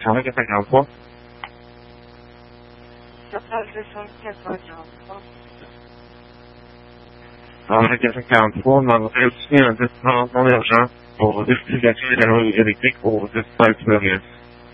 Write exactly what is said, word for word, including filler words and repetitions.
Charles quatre cent quarante-trois. Charles deux cent quarante-trois. Charles quatre cent quarante-trois, on a reçu un destination urgent pour justification de la rue électrique au district Express.